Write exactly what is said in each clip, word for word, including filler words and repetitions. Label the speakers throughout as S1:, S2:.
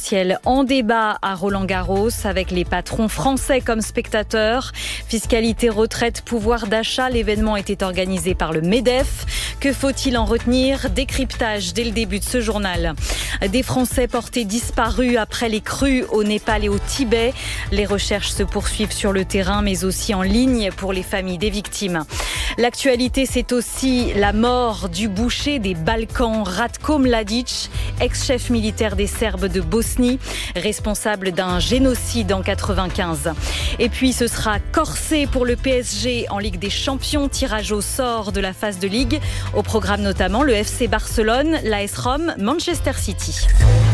S1: présidentielle en débat à Roland-Garros avec les patrons français comme spectateurs. Fiscalité, retraite, pouvoir d'achat, l'événement était organisé par le MEDEF. Que faut-il en retenir ? Décryptage dès le début de ce journal. Des Français portés disparus après les crues au Népal et au Tibet. Les recherches se poursuivent sur le terrain mais aussi en ligne pour les familles des victimes. L'actualité, c'est aussi la mort du boucher des Balkans, Ratko Mladic, ex-chef militaire des Serbes de Bosnie, responsable d'un génocide en quatre-vingt-quinze. Et puis ce sera corsé pour le P S G en Ligue des Champions, tirage au sort de la phase de Ligue. Au programme notamment le F C Barcelone, l'A S Rome, Manchester City.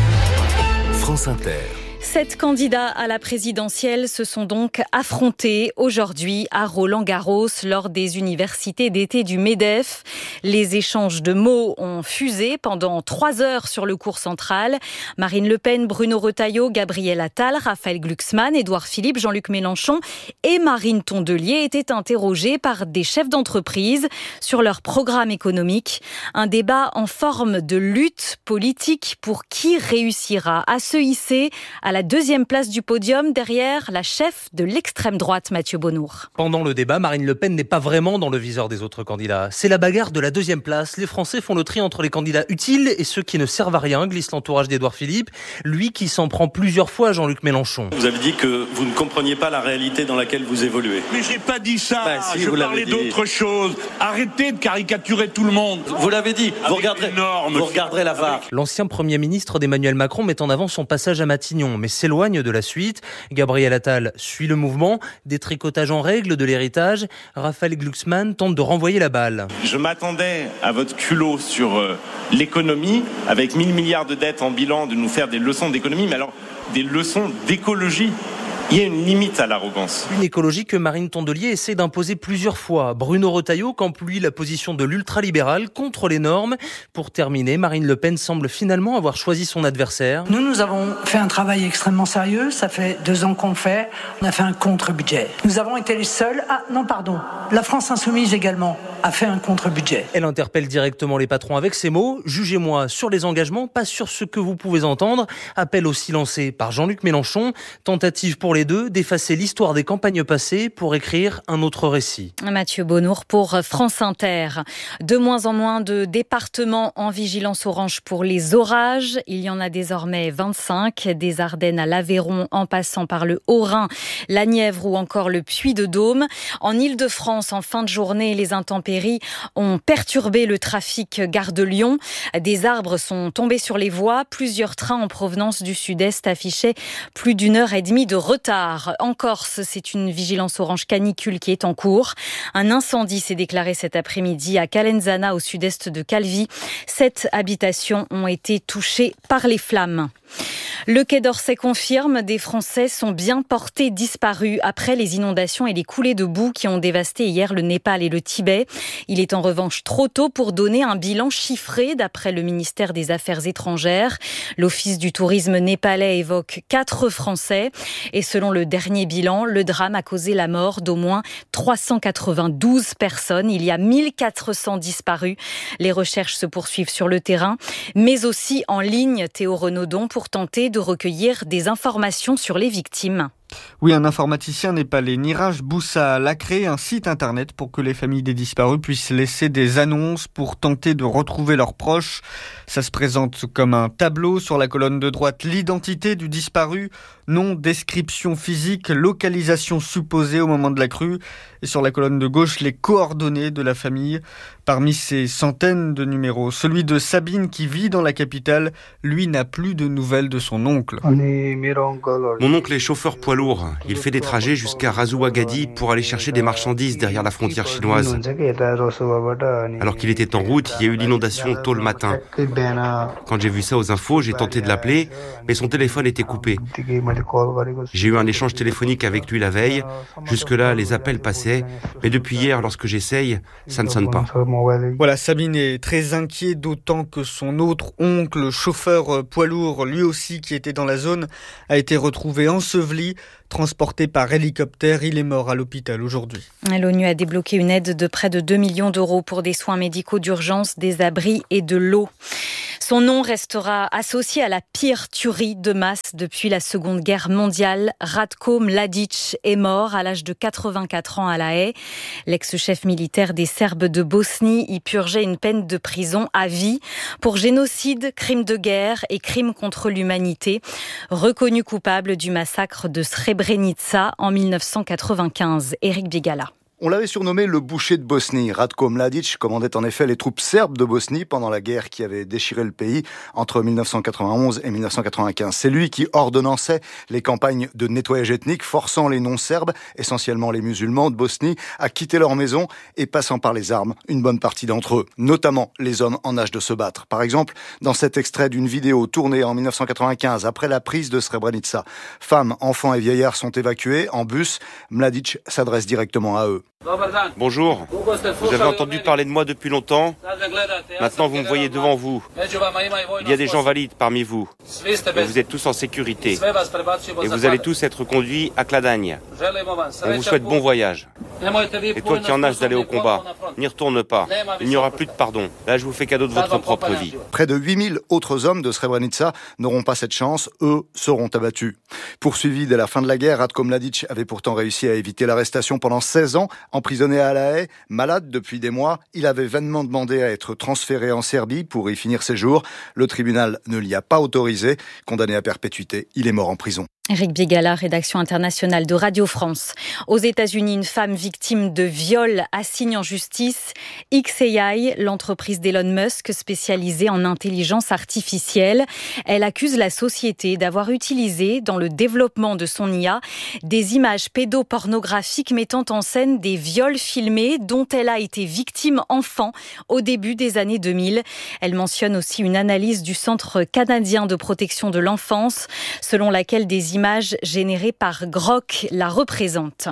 S2: France Inter.
S1: Sept candidats à la présidentielle se sont donc affrontés aujourd'hui à Roland-Garros lors des universités d'été du MEDEF. Les échanges de mots ont fusé pendant trois heures sur le court central. Marine Le Pen, Bruno Retailleau, Gabriel Attal, Raphaël Glucksmann, Édouard Philippe, Jean-Luc Mélenchon et Marine Tondelier étaient interrogés par des chefs d'entreprise sur leur programme économique. Un débat en forme de lutte politique pour qui réussira à se hisser à la deuxième place du podium derrière la chef de l'extrême droite, Mathieu Bonnour.
S3: Pendant le débat, Marine Le Pen n'est pas vraiment dans le viseur des autres candidats. C'est la bagarre de la deuxième place. Les Français font le tri entre les candidats utiles et ceux qui ne servent à rien, glisse l'entourage d'Édouard Philippe, lui qui s'en prend plusieurs fois à Jean-Luc Mélenchon.
S4: Vous avez dit que vous ne compreniez pas la réalité dans laquelle vous évoluez.
S5: Mais j'ai pas dit ça,
S4: bah, si,
S5: je parlais d'autre chose. Arrêtez de caricaturer tout le monde.
S4: Vous l'avez dit, vous regarderez, vous regarderez la V A R.
S3: L'ancien Premier ministre d'Emmanuel Macron met en avant son passage à Matignon, mais s'éloigne de la suite. Gabriel Attal suit le mouvement, détricotage en règle de l'héritage. Raphaël Glucksmann tente de renvoyer la balle.
S4: Je m'attendais à votre culot sur euh, l'économie, avec mille milliards de dettes en bilan, de nous faire des leçons d'économie, mais alors des leçons d'écologie. Il y a une limite à l'arrogance.
S3: Une écologie que Marine Tondelier essaie d'imposer plusieurs fois. Bruno Retailleau campe lui la position de l'ultralibéral contre les normes. Pour terminer, Marine Le Pen semble finalement avoir choisi son adversaire.
S6: Nous, nous avons fait un travail extrêmement sérieux. Ça fait deux ans qu'on le fait. On a fait un contre-budget. Nous avons été les seuls... Ah non, pardon. La France Insoumise également a fait un contre-budget.
S3: Elle interpelle directement les patrons avec ces mots. Jugez-moi sur les engagements, pas sur ce que vous pouvez entendre. Appel aussi lancé par Jean-Luc Mélenchon. Tentative pour les deux d'effacer l'histoire des campagnes passées pour écrire un autre récit.
S1: Mathieu Bonnour pour France Inter. De moins en moins de départements en vigilance orange pour les orages. Il y en a désormais vingt-cinq, des Ardennes à l'Aveyron en passant par le Haut-Rhin, la Nièvre ou encore le Puy-de-Dôme. En Île-de-France, en fin de journée, les intempéries ont perturbé le trafic gare de Lyon. Des arbres sont tombés sur les voies. Plusieurs trains en provenance du sud-est affichaient plus d'une heure et demie de retard. En Corse, c'est une vigilance orange canicule qui est en cours. Un incendie s'est déclaré cet après-midi à Calenzana, au sud-est de Calvi. Sept habitations ont été touchées par les flammes. Le Quai d'Orsay confirme, des Français sont bien portés disparus après les inondations et les coulées de boue qui ont dévasté hier le Népal et le Tibet. Il est en revanche trop tôt pour donner un bilan chiffré d'après le ministère des Affaires étrangères. L'Office du tourisme népalais évoque quatre Français et selon le dernier bilan, le drame a causé la mort d'au moins trois cent quatre-vingt-douze personnes. Il y a mille quatre cents disparus. Les recherches se poursuivent sur le terrain, mais aussi en ligne, Théo Renaudon, pour tenter de recueillir des informations sur les victimes.
S7: Oui, un informaticien népalais, Niraj Boussal, a créé un site internet pour que les familles des disparus puissent laisser des annonces pour tenter de retrouver leurs proches. Ça se présente comme un tableau. Sur la colonne de droite, l'identité du disparu, nom, description physique, localisation supposée au moment de la crue. Et sur la colonne de gauche, les coordonnées de la famille. Parmi ces centaines de numéros, celui de Sabine qui vit dans la capitale, lui n'a plus de nouvelles de son oncle.
S8: Mon oncle est chauffeur poids lourd. Il fait des trajets jusqu'à Razuwagadi pour aller chercher des marchandises derrière la frontière chinoise. Alors qu'il était en route, il y a eu l'inondation tôt le matin. Quand j'ai vu ça aux infos, j'ai tenté de l'appeler, mais son téléphone était coupé. J'ai eu un échange téléphonique avec lui la veille. Jusque-là, les appels passaient, mais depuis hier, lorsque j'essaye, ça ne sonne pas.
S7: Voilà, Sabine est très inquiet, d'autant que son autre oncle, chauffeur poids lourd, lui aussi qui était dans la zone, a été retrouvé enseveli, transporté par hélicoptère. Il est mort à l'hôpital aujourd'hui.
S1: L'ONU a débloqué une aide de près de deux millions d'euros pour des soins médicaux d'urgence, des abris et de l'eau. Son nom restera associé à la pire tuerie de masse depuis la Seconde Guerre mondiale. Ratko Mladic est mort à l'âge de quatre-vingt-quatre ans à La Haye. L'ex-chef militaire des Serbes de Bosnie y purgeait une peine de prison à vie pour génocide, crime de guerre et crime contre l'humanité. Reconnu coupable du massacre de Srebrenica en mille neuf cent quatre-vingt-quinze. Éric Bigala.
S9: On l'avait surnommé le boucher de Bosnie. Ratko Mladic commandait en effet les troupes serbes de Bosnie pendant la guerre qui avait déchiré le pays entre mille neuf cent quatre-vingt-onze et mille neuf cent quatre-vingt-quinze. C'est lui qui ordonnançait les campagnes de nettoyage ethnique, forçant les non-serbes, essentiellement les musulmans de Bosnie, à quitter leur maison et passant par les armes une bonne partie d'entre eux, notamment les hommes en âge de se battre. Par exemple, dans cet extrait d'une vidéo tournée en mille neuf cent quatre-vingt-quinze après la prise de Srebrenica, femmes, enfants et vieillards sont évacués en bus. Mladic s'adresse directement à eux.
S8: Bonjour, vous avez entendu parler de moi depuis longtemps. Maintenant vous me voyez devant vous. Il y a des gens valides parmi vous. Mais vous êtes tous en sécurité. Et vous allez tous être conduits à Kladagne. On vous souhaite bon voyage. Et toi qui en âge d'aller au combat, n'y retourne pas. Il n'y aura plus de pardon. Là je vous fais cadeau de votre propre vie.
S9: Près de huit mille autres hommes de Srebrenica n'auront pas cette chance. Eux seront abattus. Poursuivi dès la fin de la guerre, Ratko Mladic avait pourtant réussi à éviter l'arrestation pendant seize ans. Emprisonné à La Haye, malade depuis des mois, il avait vainement demandé à être transféré en Serbie pour y finir ses jours. Le tribunal ne l'y a pas autorisé. Condamné à perpétuité, il est mort en prison.
S1: Éric Bigala, rédaction internationale de Radio France. Aux États-Unis, une femme victime de viol assigne en justice X A I, l'entreprise d'Elon Musk spécialisée en intelligence artificielle. Elle accuse la société d'avoir utilisé, dans le développement de son I A, des images pédopornographiques mettant en scène des viols filmés dont elle a été victime enfant au début des années deux mille. Elle mentionne aussi une analyse du Centre canadien de protection de l'enfance, selon laquelle des images générées par Grok la représentent.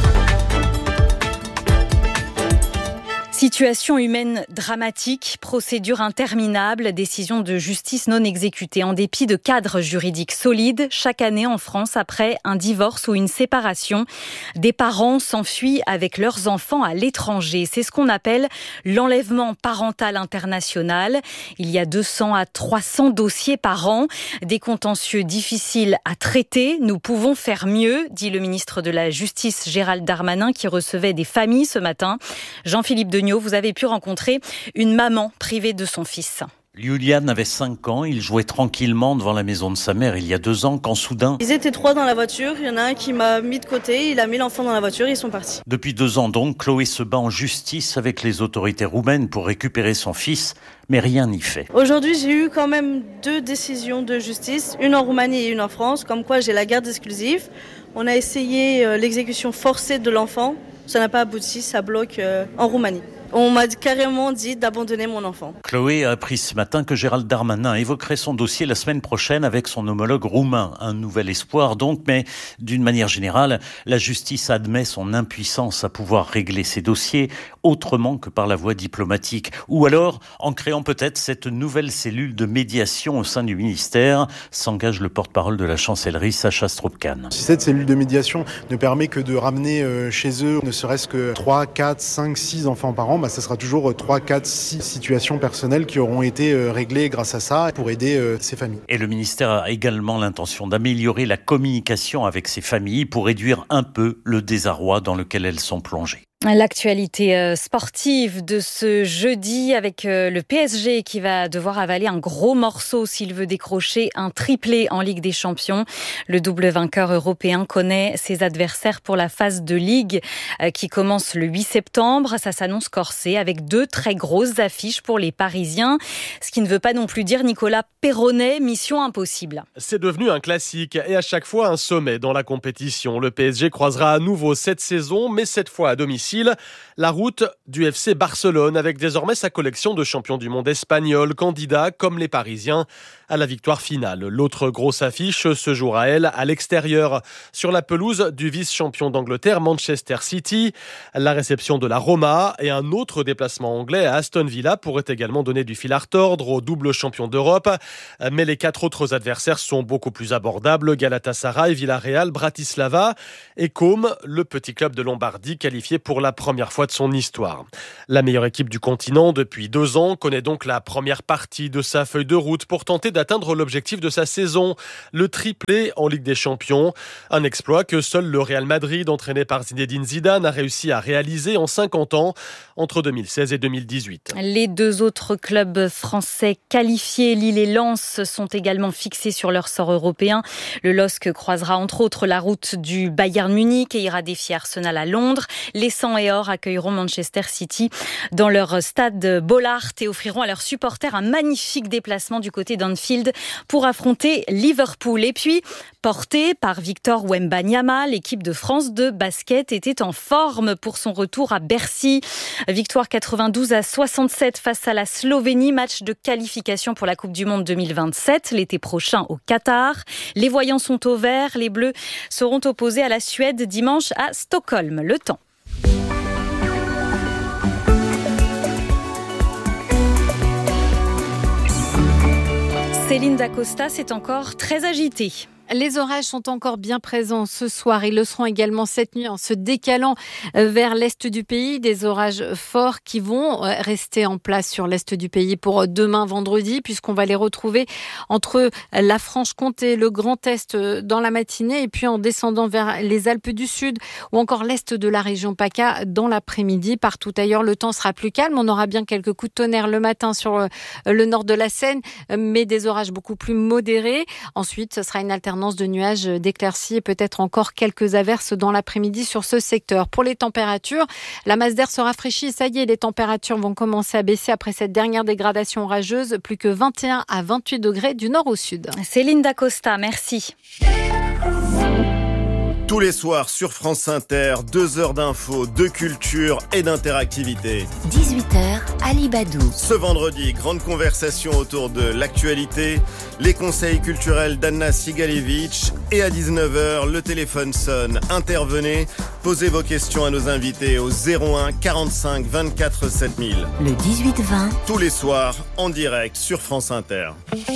S1: Situation humaine dramatique, procédure interminable, décision de justice non exécutée en dépit de cadres juridiques solides. Chaque année en France, après un divorce ou une séparation, des parents s'enfuient avec leurs enfants à l'étranger. C'est ce qu'on appelle l'enlèvement parental international. Il y a deux cents à trois cents dossiers par an, des contentieux difficiles à traiter. Nous pouvons faire mieux, dit le ministre de la Justice Gérald Darmanin qui recevait des familles ce matin. Jean-Philippe Degnaud, vous avez pu rencontrer une maman privée de son fils.
S10: Julian avait cinq ans, il jouait tranquillement devant la maison de sa mère il y a deux ans quand soudain...
S11: Ils étaient trois dans la voiture, il y en a un qui m'a mis de côté, il a mis l'enfant dans la voiture et ils sont partis.
S10: Depuis deux ans donc, Chloé se bat en justice avec les autorités roumaines pour récupérer son fils, mais rien n'y fait.
S11: Aujourd'hui, j'ai eu quand même deux décisions de justice, une en Roumanie et une en France, comme quoi j'ai la garde exclusive. On a essayé l'exécution forcée de l'enfant, ça n'a pas abouti, ça bloque en Roumanie. On m'a carrément dit d'abandonner mon enfant.
S10: Chloé a appris ce matin que Gérald Darmanin évoquerait son dossier la semaine prochaine avec son homologue roumain. Un nouvel espoir donc, mais d'une manière générale, la justice admet son impuissance à pouvoir régler ses dossiers autrement que par la voie diplomatique. Ou alors, en créant peut-être cette nouvelle cellule de médiation au sein du ministère, s'engage le porte-parole de la chancellerie, Sacha Stroopkane.
S12: Si cette cellule de médiation ne permet que de ramener chez eux ne serait-ce que trois, quatre, cinq, six enfants par an, bah, ça sera toujours trois, quatre, six situations personnelles qui auront été réglées grâce à ça pour aider ces familles.
S10: Et le ministère a également l'intention d'améliorer la communication avec ces familles pour réduire un peu le désarroi dans lequel elles sont plongées.
S1: L'actualité sportive de ce jeudi avec le P S G qui va devoir avaler un gros morceau s'il veut décrocher un triplé en Ligue des Champions. Le double vainqueur européen connaît ses adversaires pour la phase de Ligue qui commence le huit septembre. Ça s'annonce corsé avec deux très grosses affiches pour les Parisiens. Ce qui ne veut pas non plus dire, Nicolas Perronnet, mission impossible.
S13: C'est devenu un classique et à chaque fois un sommet dans la compétition. Le P S G croisera à nouveau cette saison, mais cette fois à domicile. La route du F C Barcelone avec désormais sa collection de champions du monde espagnols, candidats comme les Parisiens à la victoire finale. L'autre grosse affiche se jouera elle à l'extérieur sur la pelouse du vice-champion d'Angleterre Manchester City. La réception de la Roma et un autre déplacement anglais à Aston Villa pourrait également donner du fil à retordre au double champion d'Europe. Mais les quatre autres adversaires sont beaucoup plus abordables. Galatasaray, Villarreal, Bratislava et Côme, le petit club de Lombardie qualifié pour pour la première fois de son histoire. La meilleure équipe du continent depuis deux ans connaît donc la première partie de sa feuille de route pour tenter d'atteindre l'objectif de sa saison, le triplé en Ligue des Champions. Un exploit que seul le Real Madrid, entraîné par Zinedine Zidane, a réussi à réaliser en cinquante ans, entre deux mille seize et deux mille dix-huit.
S1: Les deux autres clubs français qualifiés, Lille et Lens, sont également fixés sur leur sort européen. Le L O S C croisera entre autres la route du Bayern Munich et ira défier Arsenal à Londres. Les Sang et Or accueilleront Manchester City dans leur stade Bollard et offriront à leurs supporters un magnifique déplacement du côté d'Anfield pour affronter Liverpool. Et puis, portée par Victor Wembanyama, l'équipe de France de basket était en forme pour son retour à Bercy. Victoire quatre-vingt-douze à soixante-sept face à la Slovénie, match de qualification pour la Coupe du Monde deux mille vingt-sept, l'été prochain au Qatar. Les voyants sont au vert, les Bleus seront opposés à la Suède dimanche à Stockholm. Le temps. Céline Dacosta, c'est encore très agité.
S14: Les orages sont encore bien présents ce soir. Ils le seront également cette nuit en se décalant vers l'est du pays. Des orages forts qui vont rester en place sur l'est du pays pour demain vendredi, puisqu'on va les retrouver entre la Franche-Comté, le Grand Est dans la matinée et puis en descendant vers les Alpes du Sud ou encore l'est de la région PACA dans l'après-midi. Partout ailleurs, le temps sera plus calme. On aura bien quelques coups de tonnerre le matin sur le nord de la Seine, mais des orages beaucoup plus modérés. Ensuite, ce sera une alternance de nuages d'éclaircies et peut-être encore quelques averses dans l'après-midi sur ce secteur. Pour les températures, la masse d'air se rafraîchit. Ça y est, les températures vont commencer à baisser après cette dernière dégradation orageuse. Plus que vingt et un à vingt-huit degrés du nord au sud.
S1: Céline Dacosta, merci.
S15: Tous les soirs sur France Inter, deux heures d'infos, de culture et d'interactivité.
S16: dix-huit heures, Ali Badou.
S15: Ce vendredi, grande conversation autour de l'actualité, les conseils culturels d'Anna Sigalievich. Et à dix-neuf heures, le téléphone sonne. Intervenez, posez vos questions à nos invités au zéro un quarante-cinq vingt-quatre sept mille.
S16: Le dix-huit vingt.
S15: Tous les soirs, en direct sur France Inter.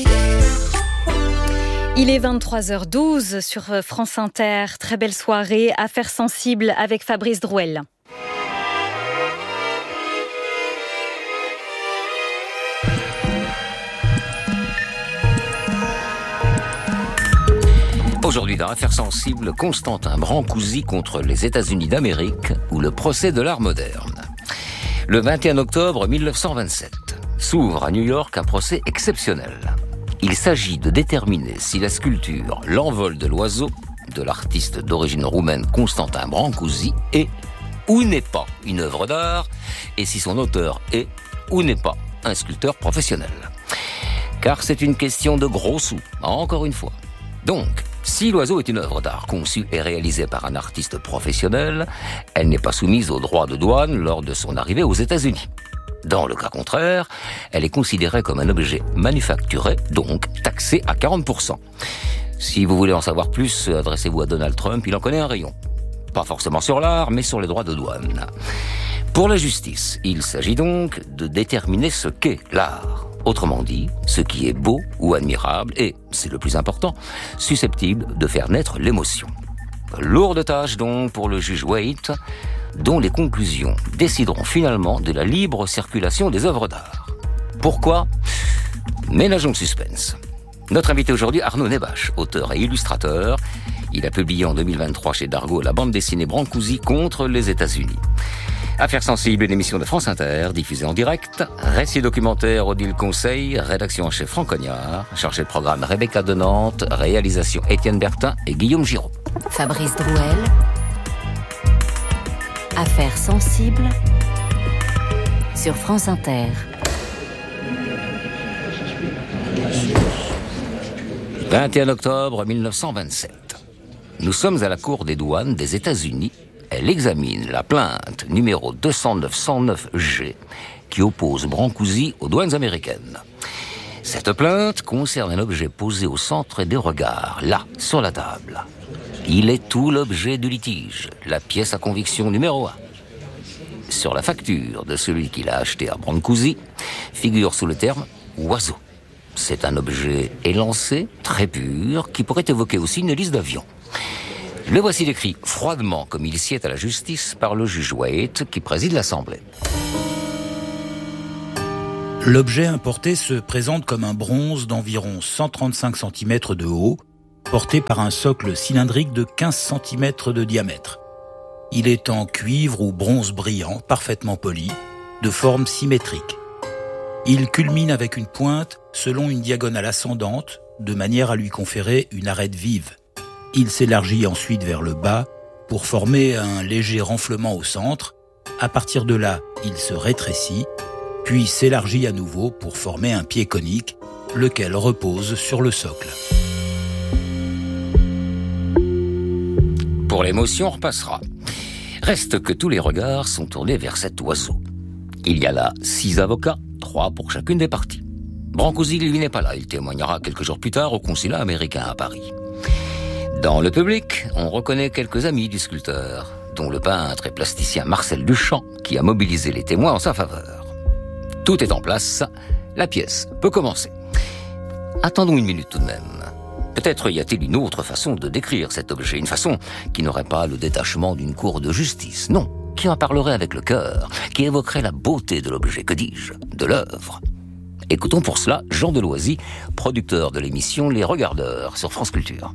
S1: Il est vingt-trois heures douze sur France Inter. Très belle soirée. Affaires sensibles avec Fabrice Drouel.
S17: Aujourd'hui, dans Affaires sensibles, Constantin Brancusi contre les États-Unis d'Amérique ou le procès de l'art moderne. Le vingt et un octobre mille neuf cent vingt-sept, s'ouvre à New York un procès exceptionnel. Il s'agit de déterminer si la sculpture « L'envol de l'oiseau » de l'artiste d'origine roumaine Constantin Brancusi est ou n'est pas une œuvre d'art et si son auteur est ou n'est pas un sculpteur professionnel. Car c'est une question de gros sous, encore une fois. Donc, si l'oiseau est une œuvre d'art conçue et réalisée par un artiste professionnel, elle n'est pas soumise aux droits de douane lors de son arrivée aux États-Unis. Dans le cas contraire, elle est considérée comme un objet manufacturé, donc taxé à quarante pour cent. Si vous voulez en savoir plus, adressez-vous à Donald Trump, il en connaît un rayon. Pas forcément sur l'art, mais sur les droits de douane. Pour la justice, il s'agit donc de déterminer ce qu'est l'art. Autrement dit, ce qui est beau ou admirable et, c'est le plus important, susceptible de faire naître l'émotion. Lourde tâche donc pour le juge Waite, dont les conclusions décideront finalement de la libre circulation des œuvres d'art. Pourquoi ? Ménageons le suspense. Notre invité aujourd'hui, Arnaud Nebache, auteur et illustrateur. Il a publié en deux mille vingt-trois chez Dargaud la bande dessinée Brancusi contre les États-Unis. Affaires sensibles, une émission de France Inter, diffusée en direct. Récit documentaire, Odile Conseil, rédaction en chef Franck Cognard, chargé de programme Rebecca de Nantes, réalisation Étienne Bertin et Guillaume Giraud.
S16: Fabrice Drouel. Affaires sensibles sur France Inter.
S17: vingt et un octobre mille neuf cent vingt-sept. Nous sommes à la Cour des douanes des États-Unis. Elle examine la plainte numéro deux cent neuf cent neuf G qui oppose Brancusi aux douanes américaines. Cette plainte concerne un objet posé au centre des regards, là, sur la table. Il est tout l'objet du litige, la pièce à conviction numéro un. Sur la facture de celui qui l'a acheté à Brancusi, figure sous le terme « oiseau ». C'est un objet élancé, très pur, qui pourrait évoquer aussi une hélice d'avion. Le voici décrit froidement comme il sied à la justice par le juge Waite qui préside l'Assemblée.
S18: L'objet importé se présente comme un bronze d'environ cent trente-cinq centimètres de haut, porté par un socle cylindrique de quinze centimètres de diamètre. Il est en cuivre ou bronze brillant, parfaitement poli, de forme symétrique. Il culmine avec une pointe selon une diagonale ascendante, de manière à lui conférer une arête vive. Il s'élargit ensuite vers le bas pour former un léger renflement au centre. À partir de là, il se rétrécit, puis s'élargit à nouveau pour former un pied conique, lequel repose sur le socle.
S17: Pour l'émotion, on repassera. Reste que tous les regards sont tournés vers cet oiseau. Il y a là six avocats, trois pour chacune des parties. Brancusi, lui, n'est pas là. Il témoignera quelques jours plus tard au consulat américain à Paris. Dans le public, on reconnaît quelques amis du sculpteur, dont le peintre et plasticien Marcel Duchamp, qui a mobilisé les témoins en sa faveur. Tout est en place, la pièce peut commencer. Attendons une minute tout de même. Peut-être y a-t-il une autre façon de décrire cet objet, une façon qui n'aurait pas le détachement d'une cour de justice, non, qui en parlerait avec le cœur, qui évoquerait la beauté de l'objet, que dis-je, de l'œuvre. Écoutons pour cela Jean Deloisy, producteur de l'émission Les Regardeurs sur France Culture.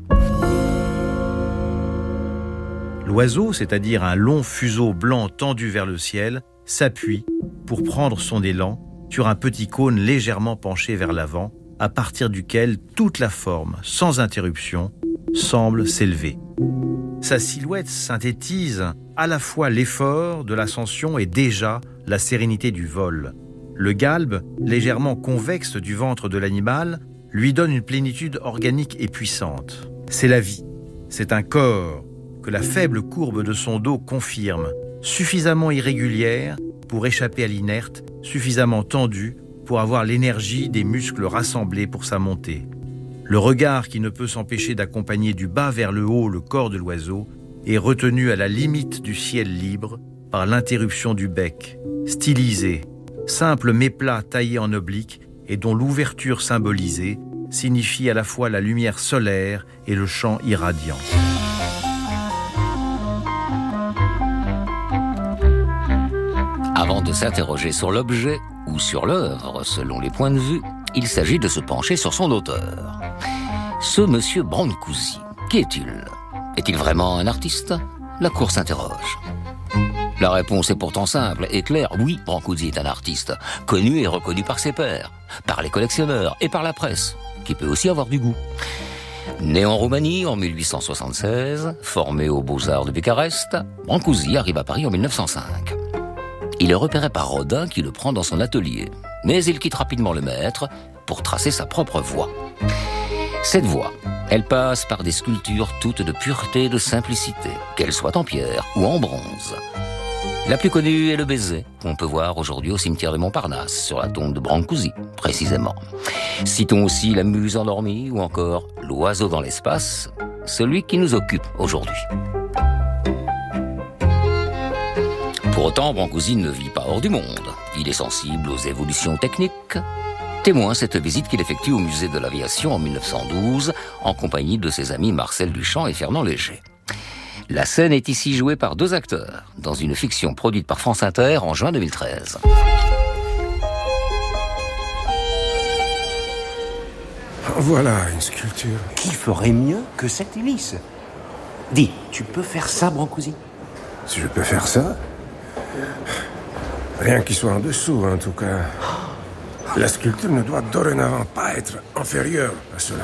S19: L'oiseau, c'est-à-dire un long fuseau blanc tendu vers le ciel, s'appuie pour prendre son élan sur un petit cône légèrement penché vers l'avant, à partir duquel toute la forme, sans interruption, semble s'élever. Sa silhouette synthétise à la fois l'effort de l'ascension et déjà la sérénité du vol. Le galbe, légèrement convexe du ventre de l'animal, lui donne une plénitude organique et puissante. C'est la vie, c'est un corps que la faible courbe de son dos confirme, suffisamment irrégulière pour échapper à l'inerte, suffisamment tendue pour avoir l'énergie des muscles rassemblés pour sa montée. Le regard qui ne peut s'empêcher d'accompagner du bas vers le haut le corps de l'oiseau est retenu à la limite du ciel libre par l'interruption du bec, stylisé, simple méplat taillé en oblique et dont l'ouverture symbolisée signifie à la fois la lumière solaire et le champ irradiant.
S17: Avant de s'interroger sur l'objet ou sur l'œuvre, selon les points de vue, il s'agit de se pencher sur son auteur. Ce monsieur Brancusi, qui est-il ? Est-il vraiment un artiste ? La Cour s'interroge. La réponse est pourtant simple et claire. Oui, Brancusi est un artiste, connu et reconnu par ses pairs, par les collectionneurs et par la presse, qui peut aussi avoir du goût. Né en Roumanie en mille huit cent soixante-seize, formé aux Beaux-Arts de Bucarest, Brancusi arrive à Paris en mille neuf cent cinq. Il est repéré par Rodin qui le prend dans son atelier, mais il quitte rapidement le maître pour tracer sa propre voie. Cette voie, elle passe par des sculptures toutes de pureté et de simplicité, qu'elles soient en pierre ou en bronze. La plus connue est le baiser, qu'on peut voir aujourd'hui au cimetière de Montparnasse, sur la tombe de Brancusi, précisément. Citons aussi la muse endormie ou encore l'oiseau dans l'espace, celui qui nous occupe aujourd'hui. Pour autant, Brancusi ne vit pas hors du monde. Il est sensible aux évolutions techniques. Témoin cette visite qu'il effectue au musée de l'aviation en mille neuf cent douze, en compagnie de ses amis Marcel Duchamp et Fernand Léger. La scène est ici jouée par deux acteurs, dans une fiction produite par France Inter en juin deux mille treize.
S20: Voilà une sculpture. Qui ferait mieux que cette hélice ? Dis, tu peux faire ça, Brancusi ?
S21: Si je peux faire ça ? Rien qui soit en dessous, en tout cas. La sculpture ne doit dorénavant pas être inférieure à cela.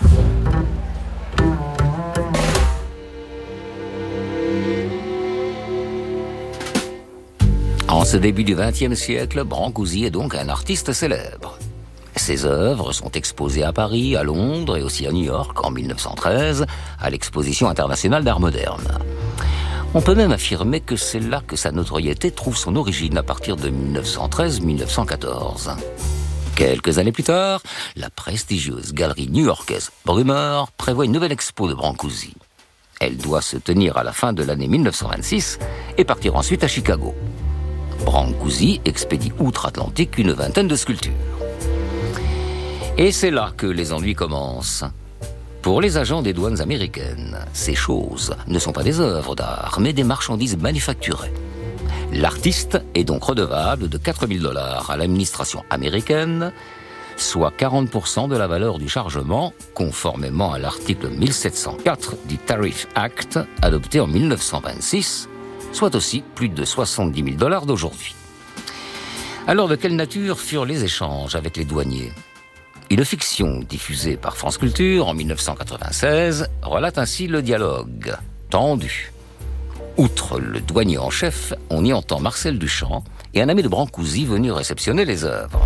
S17: En ce début du vingtième siècle, Brancusi est donc un artiste célèbre. Ses œuvres sont exposées à Paris, à Londres et aussi à New York en mille neuf cent treize, à l'exposition internationale d'art moderne. On peut même affirmer que c'est là que sa notoriété trouve son origine à partir de mille neuf cent treize mille neuf cent quatorze. Quelques années plus tard, la prestigieuse galerie new-yorkaise Brummer prévoit une nouvelle expo de Brancusi. Elle doit se tenir à la fin de l'année mille neuf cent vingt-six et partir ensuite à Chicago. Brancusi expédie outre-Atlantique une vingtaine de sculptures. Et c'est là que les ennuis commencent. Pour les agents des douanes américaines, ces choses ne sont pas des œuvres d'art, mais des marchandises manufacturées. L'artiste est donc redevable de quatre mille dollars à l'administration américaine, soit quarante pour cent de la valeur du chargement, conformément à l'article mille sept cent quatre du Tariff Act, adopté en mille neuf cent vingt-six, soit aussi plus de soixante-dix mille dollars d'aujourd'hui. Alors, de quelle nature furent les échanges avec les douaniers ? Une fiction diffusée par France Culture en mille neuf cent quatre-vingt-seize relate ainsi le dialogue tendu. Outre le douanier en chef, on y entend Marcel Duchamp et un ami de Brancusi venu réceptionner les œuvres.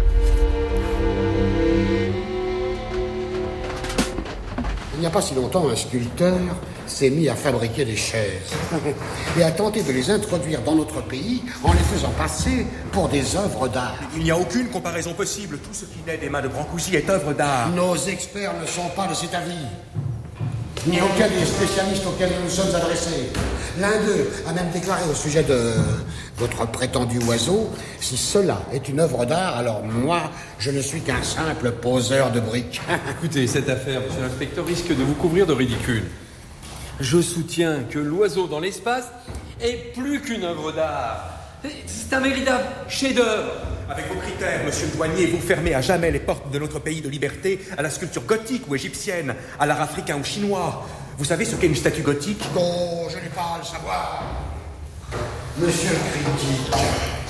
S2: Il n'y a pas si longtemps, un sculpteur s'est mis à fabriquer des chaises et a tenté de les introduire dans notre pays en les faisant passer pour des œuvres d'art.
S22: Il n'y a aucune comparaison possible. Tout ce qui naît des mains de Brancusi est œuvre d'art.
S2: Nos experts ne sont pas de cet avis, ni aucun des spécialistes auxquels nous nous sommes adressés. L'un d'eux a même déclaré au sujet de votre prétendu oiseau, si cela est une œuvre d'art, alors moi, je ne suis qu'un simple poseur de briques.
S23: Écoutez, cette affaire, monsieur l'inspecteur, risque de vous couvrir de ridicule. Je soutiens que l'oiseau dans l'espace est plus qu'une œuvre d'art. C'est un véritable chef-d'œuvre.
S22: Avec vos critères, monsieur le douanier, vous fermez à jamais les portes de notre pays de liberté à la sculpture gothique ou égyptienne, à l'art africain ou chinois. Vous savez ce qu'est une statue gothique ?
S2: Oh, je n'ai pas à le savoir. Monsieur le critique,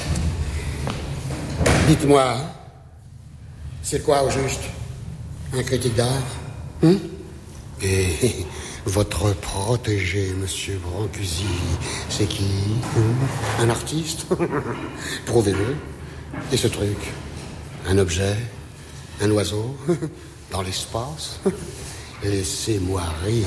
S2: dites-moi, c'est quoi au juste un critique d'art hein? Et votre protégé, monsieur Brancusi, c'est qui hein? Un artiste? Prouvez-le. Et ce truc, un objet, un oiseau, dans l'espace? Laissez-moi rire.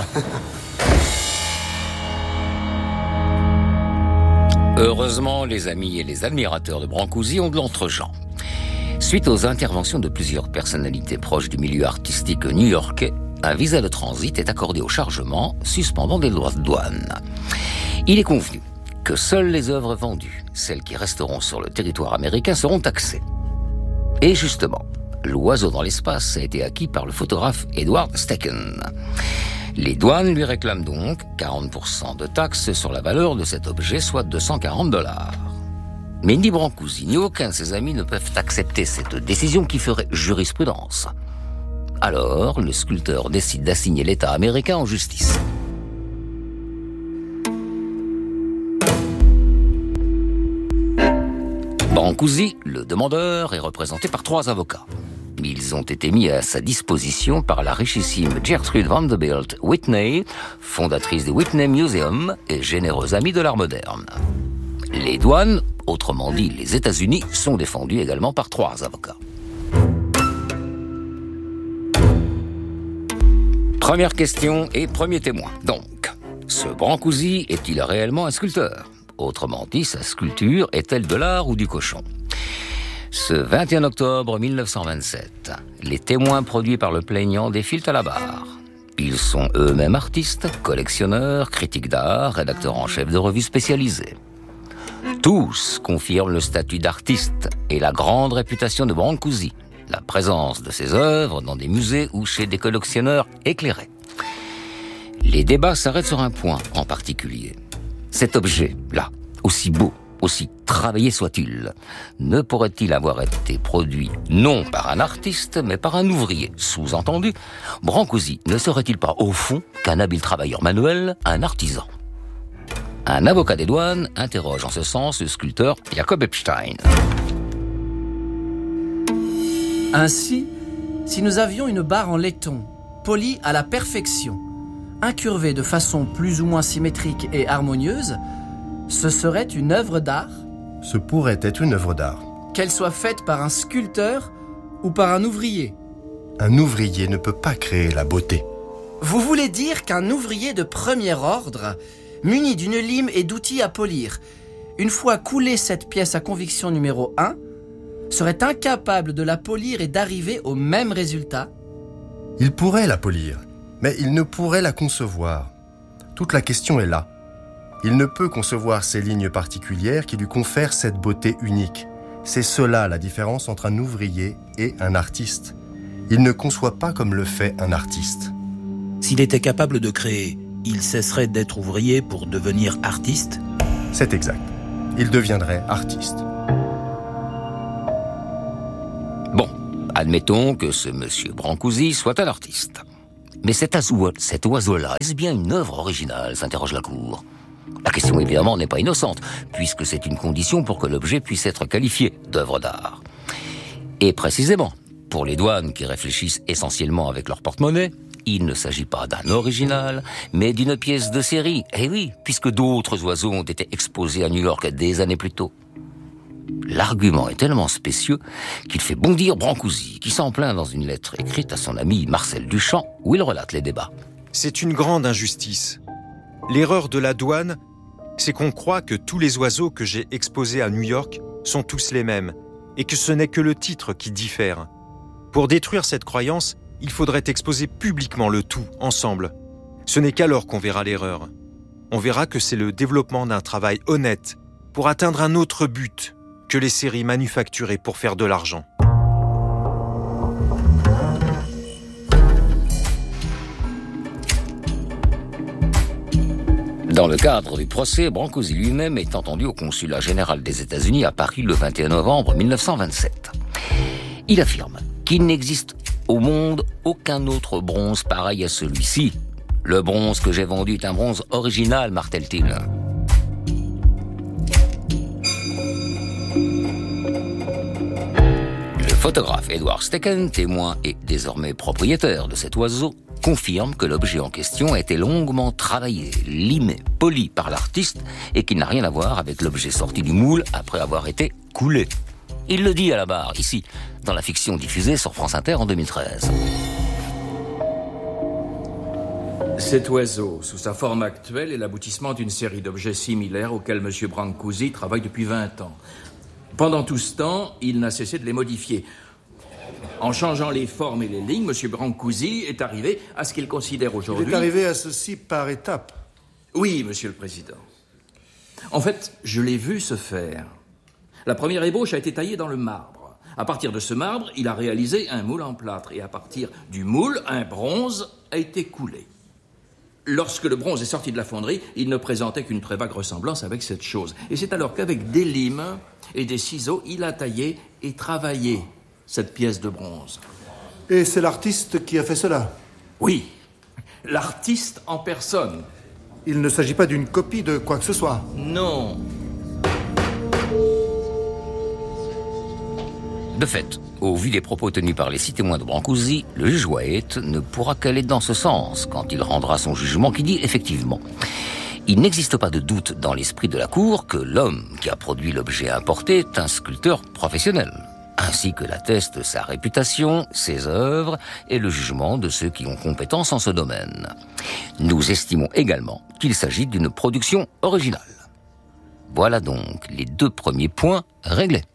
S17: Heureusement, les amis et les admirateurs de Brancusi ont de l'entre-gens. Suite aux interventions de plusieurs personnalités proches du milieu artistique new-yorkais, un visa de transit est accordé au chargement, suspendant des droits de douane. Il est convenu que seules les œuvres vendues, celles qui resteront sur le territoire américain, seront taxées. Et justement, l'oiseau dans l'espace a été acquis par le photographe Edward Steichen. Les douanes lui réclament donc quarante pour cent de taxes sur la valeur de cet objet, soit deux cent quarante dollars. Mais ni Brancusi ni aucun de ses amis ne peuvent accepter cette décision qui ferait jurisprudence. Alors, le sculpteur décide d'assigner l'État américain en justice. Brancusi, le demandeur, est représenté par trois avocats. Ils ont été mis à sa disposition par la richissime Gertrude Vanderbilt Whitney, fondatrice du Whitney Museum et généreuse amie de l'art moderne. Les douanes, autrement dit les États-Unis, sont défendus également par trois avocats. Première question et premier témoin. Donc, ce Brancusi est-il réellement un sculpteur ? Autrement dit, sa sculpture est-elle de l'art ou du cochon ? Ce vingt et un octobre mille neuf cent vingt-sept, les témoins produits par le plaignant défilent à la barre. Ils sont eux-mêmes artistes, collectionneurs, critiques d'art, rédacteurs en chef de revues spécialisées. Tous confirment le statut d'artiste et la grande réputation de Brancusi, la présence de ses œuvres dans des musées ou chez des collectionneurs éclairés. Les débats s'arrêtent sur un point en particulier. Cet objet-là, aussi beau, aussi travaillé soit-il, ne pourrait-il avoir été produit non par un artiste, mais par un ouvrier ? Sous-entendu, Brancusi ne serait-il pas au fond qu'un habile travailleur manuel, un artisan ? Un avocat des douanes interroge en ce sens le sculpteur Jacob Epstein.
S24: Ainsi, si nous avions une barre en laiton, polie à la perfection, incurvée de façon plus ou moins symétrique et harmonieuse, ce serait une œuvre d'art ?
S25: Ce pourrait être une œuvre d'art.
S24: Qu'elle soit faite par un sculpteur ou par un ouvrier ?
S25: Un ouvrier ne peut pas créer la beauté.
S24: Vous voulez dire qu'un ouvrier de premier ordre, muni d'une lime et d'outils à polir, une fois coulée cette pièce à conviction numéro un, serait incapable de la polir et d'arriver au même résultat ?
S25: Il pourrait la polir, mais il ne pourrait la concevoir. Toute la question est là. Il ne peut concevoir ces lignes particulières qui lui confèrent cette beauté unique. C'est cela la différence entre un ouvrier et un artiste. Il ne conçoit pas comme le fait un artiste.
S18: S'il était capable de créer, il cesserait d'être ouvrier pour devenir artiste ?
S25: C'est exact. Il deviendrait artiste.
S17: Bon, admettons que ce monsieur Brancusi soit un artiste. Mais cet, oiseau, cet oiseau-là, est-ce bien une œuvre originale, s'interroge la Cour. La question, évidemment, n'est pas innocente, puisque c'est une condition pour que l'objet puisse être qualifié d'œuvre d'art. Et précisément, pour les douanes qui réfléchissent essentiellement avec leur porte-monnaie, il ne s'agit pas d'un original, mais d'une pièce de série. Eh oui, puisque d'autres oiseaux ont été exposés à New York des années plus tôt. L'argument est tellement spécieux qu'il fait bondir Brancusi, qui s'en plaint dans une lettre écrite à son ami Marcel Duchamp, où il relate les débats.
S3: C'est une grande injustice. L'erreur de la douane, c'est qu'on croit que tous les oiseaux que j'ai exposés à New York sont tous les mêmes, et que ce n'est que le titre qui diffère. Pour détruire cette croyance, il faudrait exposer publiquement le tout, ensemble. Ce n'est qu'alors qu'on verra l'erreur. On verra que c'est le développement d'un travail honnête pour atteindre un autre but que les séries manufacturées pour faire de l'argent.
S17: Dans le cadre du procès, Brancusi lui-même est entendu au consulat général des États-Unis à Paris le vingt et un novembre mille neuf cent vingt-sept. Il affirme qu'il n'existe au monde aucun autre bronze pareil à celui-ci. Le bronze que j'ai vendu est un bronze original, martèle-t-il. Le photographe Edward Steichen, témoin et désormais propriétaire de cet oiseau, confirme que l'objet en question a été longuement travaillé, limé, poli par l'artiste et qu'il n'a rien à voir avec l'objet sorti du moule après avoir été coulé. Il le dit à la barre, ici, dans la fiction diffusée sur France Inter en deux mille treize.
S4: Cet oiseau, sous sa forme actuelle, est l'aboutissement d'une série d'objets similaires auxquels M. Brancusi travaille depuis vingt ans. Pendant tout ce temps, il n'a cessé de les modifier. En changeant les formes et les lignes, M. Brancusi est arrivé à ce qu'il considère aujourd'hui...
S5: Il est arrivé à ceci par étapes.
S4: Oui, Monsieur le Président. En fait, je l'ai vu se faire. La première ébauche a été taillée dans le marbre. À partir de ce marbre, il a réalisé un moule en plâtre. Et à partir du moule, un bronze a été coulé. Lorsque le bronze est sorti de la fonderie, il ne présentait qu'une très vague ressemblance avec cette chose. Et c'est alors qu'avec des limes et des ciseaux, il a taillé et travaillé cette pièce de bronze.
S5: Et c'est l'artiste qui a fait cela?
S4: Oui, l'artiste en personne.
S5: Il ne s'agit pas d'une copie de quoi que ce soit?
S4: Non.
S17: De fait, au vu des propos tenus par les six témoins de Brancusi, le juge White ne pourra qu'aller dans ce sens quand il rendra son jugement qui dit effectivement: il n'existe pas de doute dans l'esprit de la Cour que l'homme qui a produit l'objet importé est un sculpteur professionnel, ainsi que l'atteste sa réputation, ses œuvres et le jugement de ceux qui ont compétence en ce domaine. Nous estimons également qu'il s'agit d'une production originale. Voilà donc les deux premiers points réglés.